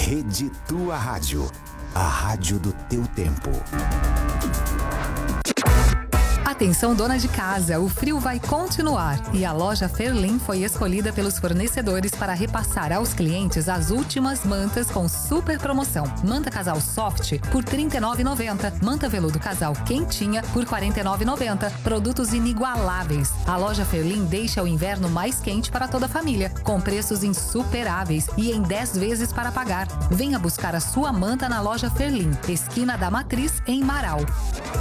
Rede Tua Rádio, a rádio do teu tempo. Atenção, dona de casa, o frio vai continuar e a loja Ferlin foi escolhida pelos fornecedores para repassar aos clientes as últimas mantas com super promoção. Manta casal soft por R$ 39,90. Manta veludo casal quentinha por R$ 49,90. Produtos inigualáveis. A loja Ferlin deixa o inverno mais quente para toda a família, com preços insuperáveis e em 10 vezes para pagar. Venha buscar a sua manta na loja Ferlin, esquina da Matriz, em Marau.